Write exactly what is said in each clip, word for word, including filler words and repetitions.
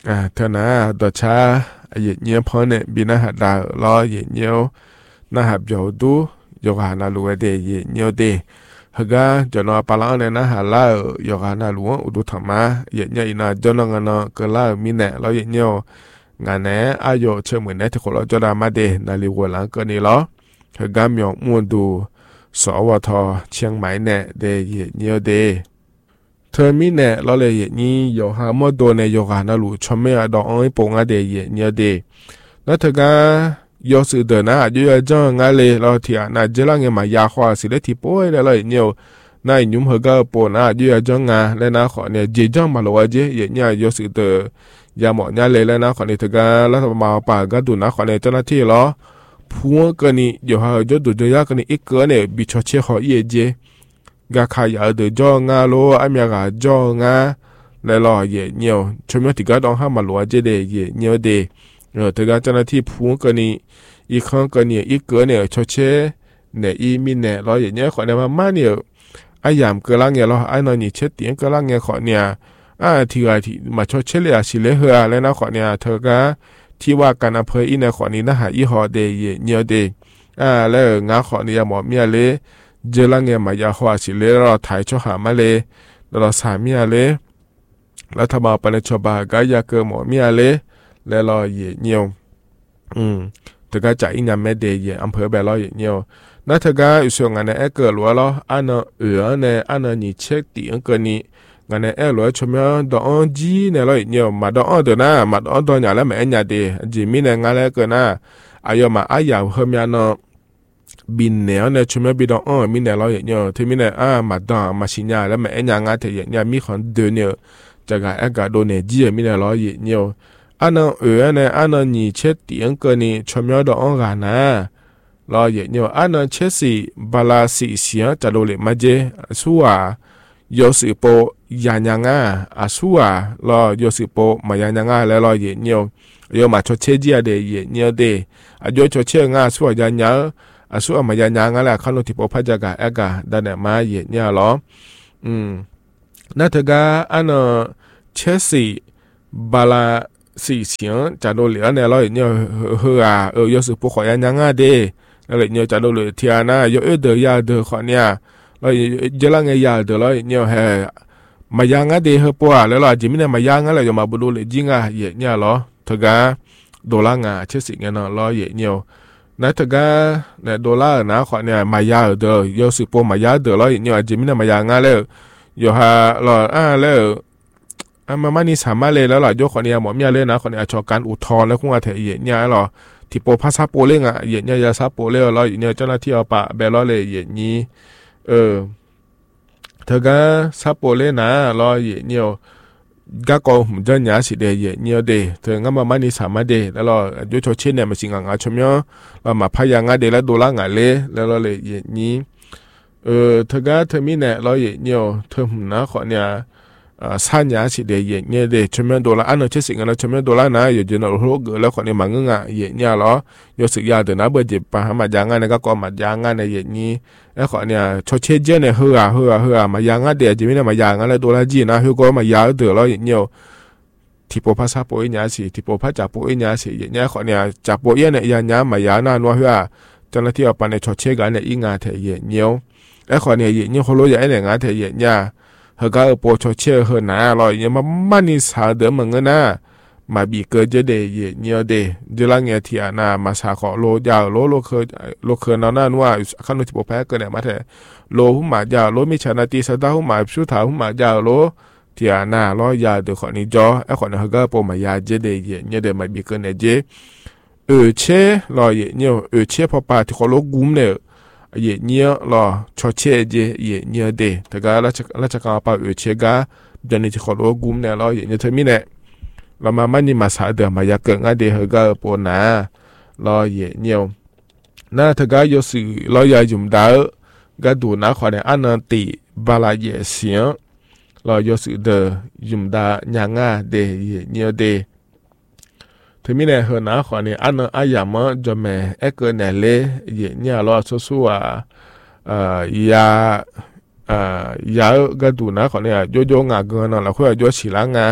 อ่าเท่านั้นดอชาเหยียดเนี้ยพอเนี่ยบินาหัดดาวล้อเหยียดเนี้ยน่าหับยาวดูยกหานาลูเดเหยียดเนี้ยเดฮกาจนว่าปลาเนี่ยนะหาลายกหานาลูอุดุธรรมะเหยียดเนี้ยอินาจนงานเกลามีเนี่ยล้อเหยียดเนี้ยงานเนี่ยอายุเชื่อเหมือนเนี่ยที่คนเราจะได้มาเดนาลีวัวหลังก็นี่ล้อฮกามีมูนดูสวทเชียงใหม่เนี่ยเดเหยียดเนี้ยเดเธอมีเนี่ยเราเลยอย่างนี้อยู่หาหมดโดนในอยู่หานาลูชมไม่ดอกอ้อยปงอาเดียเนี่ยเดแล้วเธอก็ยศเดินนะอยู่ยังจังงั้นเลยเราที่อ่ะน่าจะลังเงมายาขวาสิเลที่ป่วยแล้วเลยเนี่ยนายยุ่มเขาก็ปนอ่ะอยู่ยังจังงั้นแล้วนะขอเนี่ยเจจังมาเลยว่าเจเนี่ยยศเดินยาหมอเนี่ยเลยแล้วนะขอเนี่ยเธอก็แล้วมาป่าก็ดูนะขอเนี่ยเจ้าหน้าที่เหรอพัวกันนี่อยู่หาจะดูจะยากกันนี่อีกเกินเนี่ยบิชเชขอเยเจกาขายเอาเดจองาโลอเมริกาจองาแล้วรอเย่เนียวชมยติกาดองห้ามาลัวเจเดเย่เนียวเดเออถึงการเจ้าหน้าที่พูงกันนี่อีกครั้งกันนี่อีกเกินเนี่ยชดเชเนี่ยอีมินเนี่ยรอเย่เนียวขอเนี่ยมามาเนี่ยไอ้ยามเกลังเนี่ยรอไอ้นอนนี่เช็ดเตียงเกลังเนี่ยขอเนี่ยอ่าที่ไอที่มาชดเชเลยสิเลเฮอแล้วนะขอเนี่ยเธอก็ที่ว่าการอำเภออีเนี่ยขอนี่นะหาอีหอเดเย่เนียวเดอ่าแล้วงาขอเนี่ยหมอเมียเลยเจลังเงมายาหัวสิเลเราถ่ายชหามาเลยเราสามีเลยแล้วทำมาปนชบากายาเกอหมอมีเลยแล้วเราเย่เนียวอืมแต่ก็จะอินยามแม่เดย์อำเภอแบบเราเย่เนียวนั่นเธอก็อยู่ส่วนงานในเอเกอร์ลัวเราอันนั้นเออในอันนั้นนี่เช็คตีอันเกินนี้งานในเอลัวชมยดอนจีในเราเย่เนียวมาดอนเดน่ามาดอนตอนอย่างแล้วแม่เอ็นยาเดจีมีในงานแล้วเกินน่ะอายมาอายาเฮมียนบินเนี่ยเนี่ยชมบิดอ๋อมีเนี่ยเราอย่างเนี่ยที่มีเนี่ยอ่ามาดามมาชิญญาแล้วแม่เอ็นยังงาเทียเนี่ยมีคนเดินเนี่ยจากการเอกาโดเนี่ยจีมีเนี่ยเราอย่างเนี่ยอันนั้นเออเนี่ยอันนั้นนี่เช็ดเตียงกันนี่ชมยอดอ๋อกันนะเราอย่างเนี่ยอันนั้นเช็ดสิบาลาสิเสียจะโดเลยมาเจสัวยอสิโปยายังงาอาสัวเรายอสิโปมายังงาแล้วเราอย่างเนี่ยยอมาชดเชจีเดียเนี่ยเดอายุชดเชงาสัวยยังยังอาสุอามายาญางอะไรขันโนติปพัจจากาเอกาดันเนี่ยมาเย่เนี่ยหรออืมนั่นเถอะก็อันเนเชสิบาลาสี่เสียงจะโดนเหลือเนี่ยเราเนี่ยเฮือเออยศปุขอยาญางาเดอะไรเนี่ยจะโดนเหลือเทียนะยเอเดียยาเดอขอเนี่ยเราเจลังเงียเดอเราเนี่ยเฮมายางาเดเฮปัวแล้วเราจิมิเนี่ยมายางาเลยจะมาบุรุษเลยจิงาเย่เนี่ยหรอเถอะก็โดลังอ่ะเชสิเงี้ยเนาะเราเย่เนี่ยนั่นถ้าก็เนี่ยดอลลาร์นะขอเนี่ยมายาเดอยสิปมายาเดอแล้วเนี่ยจิมิเนี่ยมายางาเลยอยู่ฮะเราอ่าแล้วอ่ามามานี่สามารถเลยแล้วล่ะยกขอเนี่ยหมอมีเลยนะขอเนี่ยชอการอุทธรณ์แล้วคงอาเทียเนี่ยหรอที่โปภาษาโปเล่งอ่ะเยเนี่ยยาซาโปเล่แล้วเนี่ยเจ้าหน้าที่เอาปะแบบล้อเลยเยนี้เออเธอก็ซาโปเล่นะรอเยเนี่ยก็ก็ผมจะหยาสิเดย์เนี่ยเดย์เธองั้นมามันนี่สามารถเดย์แล้วเราโยชเช่นเนี่ยมันสิงงาชมยอเรามาพยางาเดย์แล้วดูล่างอ่ะเลยแล้วเราเลยอย่างนี้เออเธอก็เธอมีเนี่ยเราอย่างเนี่ยเธอหุ่นนะขอเนี่ยอ่าสัญญาสิเดย์อย่างเนี่ยเดย์ชมยอดูล่าอันนั้นเช่นสิ่งนั้นชมยอดูล่านะอยู่จนเราโรคแล้วขอเนี่ยมันงงอ่ะอย่างเนี่ยหรอยศยาเดินนะเบอร์เจ็บปะมายางาเนี่ยก็ก็มายางาในอย่างนี้แล้วขอเนี่ยชดเชยเจเนี่ยเฮือเฮือเฮือมายางาเดย์จะมีเนี่ยมายางาแล้วดูล่าจีนะเฮือก็มายาเดอแล้วอย่างเนี่ยที่ปภาษาโปอิญญาสิที่ปภาจากโปอิญญาสิอย่างเงี้ยขอเนี่ยจากโปเอียเนี่ยยานยามายานานว่าเฮือเจ้าหน้าที่เอาไปในชดเชยกันเนี่ยอีงาเทียเงี้ยวแล้วขอเนี่ยอย่างเงี้ยเขารู้อย่างเนี่ยงาเทียเนี่ยเฮก็โปชดเชยเฮือหนาอร่อยเนี่ยมันมันนี่สาเดิมเหมือนกันนะมาบีเกิดจะเดย์เงี้ยเดย์เจริญเงี้ยที่อ่ะนะมาสาขอโลยาวโลโลเคยโลเคยนอนนั่นว่าขั้นที่ปภาเกิดเนี่ยมาเถอะโลหุ่มหมายาวโลไม่ชนะตีสตาหุ่มหมายชูถาหุ่มหมายาวโลที่อ่ะนะร้อยยาเดี๋ยวขอนี้จ่อไอ้ขอเนี่ยเขาก็ปมายาเจเดย์เนี่ยเดี๋ยวมาบีเกิดเนี่ยเจเออเช่รอเนี่ยเออเช่พอปาที่เขาโลกุมเนี่ยเย่เนี่ยรอชอเช่เจเย่เนี่ยเดย์แต่ก็ราชราชการปาเออเช่ก็เดี๋ยวนี้ที่เขาโลกุมเนี่ยรอเย่เนี่ยเธอมีเนี่ยเรามามันนี่มาสาเดือมายาเกิดงาเดย์เขาก็ปนนะรอเย่เนี่ยน่าเธอก็ยศรอยาจุ่มดาวก็ดูนะขอเนี่ยอันนั้นตีบาลาเย่เสียงเรายศเดยุมดาญางาเดเนียเดถึงมีเนี่ยเฮนะขอเนี่ยอันนั้นอายามจอมเอเกเนเลเยเนี่ยเราสู้สู้อ่ะเอ่อยาเอ่อยาก็ดูนะขอเนี่ยโยโย่งาเกินนะเราค่อยโยชิลังอ่ะ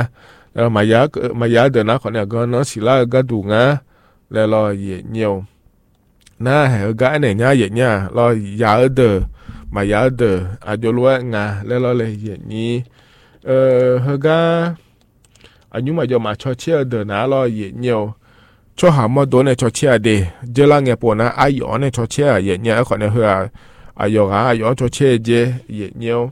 ờ mà giá mà giá được nó còn là nó chỉ là cái đủ ngá là lo gì nhiều na hệ cái này nhá vậy nha lo giá được mà giá được à cho luôn ngà là lo là gì nhỉ ờ hệ cái à nhưng mà giờ mà cho chia được nó lo gì nhiều cho họ mà đồ này cho chia đi giờ là nghe bọn nó ai ở này cho chia vậy nha còn là hơi ai ở ai ở cho chia gì vậy nhiều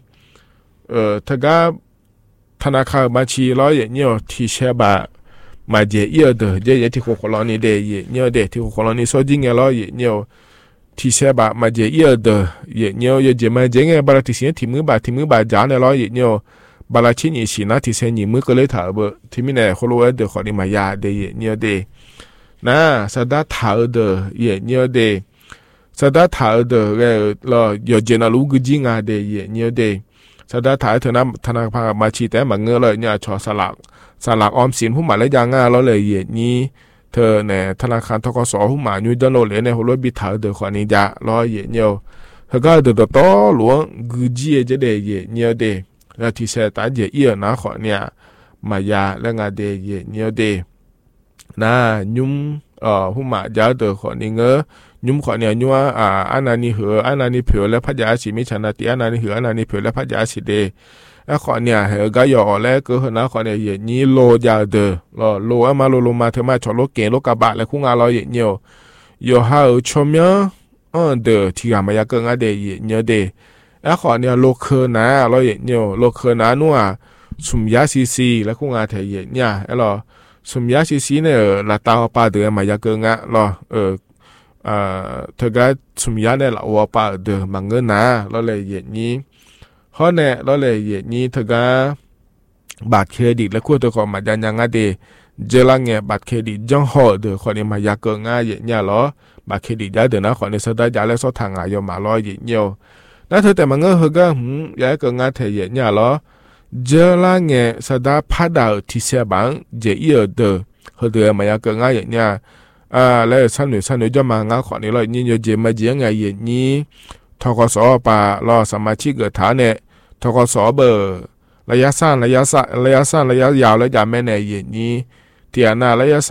ờ thế cáiธนาคารบัญชีร้อยเงี้ยที่เชื่อบะมาเจเอียเดอเจเยที่โคโลนีเดเยเงี้ยเดที่โคโลนีโซจิงเงี้ยร้อยเงี้ยที่เชื่อบะมาเจเอียเดอเยเงี้ยเยเจมาเจเงี้ยบาราที่เสียที่มือบะที่มือบะจานเนี่ยร้อยเงี้ยบาราชินีสีนะที่เสียนี่มือก็เลยถามเบอที่มีเนี่ยโคโลเดอขอดีมายาเดเยเงี้ยเดนะสดาถามเดอเยเงี้ยเดสดาถามเดอเออเราเยเจนาลูกจิงอาเดเยเงี้ยเดสดาถ่ายเถอะนะธนาคารมาชีแต่มาเงือเลยเนี่ยชอสลักสลักออมสินผู้หมายและยางงาเราเลยเหยียดนี้เธอเนี่ยธนาคารทกสผู้หมายยุ่ยดันโลเลยในหัวรถบิดเถอะเดือดขวานี้จะรอเหยียดเนียวเธอก็เดือดต่อหลวงกุจีจะได้เหยียดเนียวเดแล้วที่เสตาเหยียดเอียนะขอเนี่ยมายาและงาเดเหยียดเนียวเดนะยุ่มเอ่อผู้หมายจะเดือดขวานี้เงอยุ่มขอเนี่ยยัวอ่าอันนั้นนี่เหออันนั้นนี่เผือและพัฒยาสีมิชนาติอันนั้นนี่เหออันนั้นนี่เผือและพัฒยาสีเดแล้วขอเนี่ยเหอก็ย่อแล้วก็เหอนะขอเนี่ยอย่างนี้โลยาเดอรอโลอามาโลโลมาเธอมาชอโลเกนโลกาบะและคุ้งอาลอยอย่างเนียวย่อหาชมยอันเดอที่กามายาเกิงอาเดยเนียวเดแล้วขอเนี่ยโลเคนะลอยอย่างเนียวโลเคนะนัวสุมยาซีซีและคุ้งอาเทยเนี่ยแล้วสุมยาซีซีเนี่ยละตาปาเดอมายาเกิงอ่ะรอเอออ่าเธอก็สมยาเนี่ยละว่าป่าเดอมังเงินนะเราเลยอย่างนี้เพราะเนี่ยเราเลยอย่างนี้เธอก็บัตรเครดิตและคู่ตัวของมาจันยังไงเดเจลังเนี่ยบัตรเครดิตจังห่อเดอคนนี้มายาเกินง่ายอย่างเงี้ยหรอบัตรเครดิตย้ายเดอนะคนนี้สดายาและสดทางงานยอมมาร้อยอย่างเงี้ยนั่นเธอแต่มังเงินเธอก็หืมย้ายเกินง่ายเธออย่างเงี้ยหรอเจลังเนี่ยสดาพัดดาวที่เสียบังเจเอียเดอเธอเดอมายาเกินง่ายอย่างเงี้ยอ่าแล้วสันหนึ่งสันหนึ่งจะมางาขอนี้เราเนี่ยเจมาเจียงไงอย่างนี้ทกสปารอสมาชิกเกิดฐานเนี่ยทกสเบอร์ระยะสั้นระยะสั้นระยะสั้นระยะยาวและยาวแม่ในอย่างนี้เทียนาระยะ